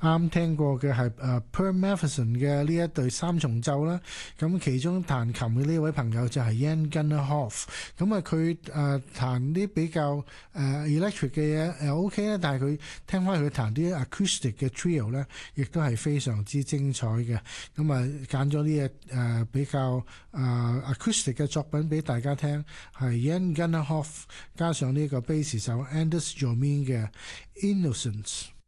啱聽過嘅係Per Matheson 嘅呢一對三重奏啦，咁其中彈琴嘅呢位朋友就係 Jan Gunnar Hoff，咁啊佢彈啲比較electric 嘅嘢OK 啦，但係佢聽翻佢彈啲 acoustic 嘅 trio 咧，亦都係非常之精彩嘅，咁啊揀咗呢隻比較acoustic 嘅作品俾大家聽，係 Jan Gunnar Hoff 加上呢個 bass 手 Anders Jormin 嘅 Innocence。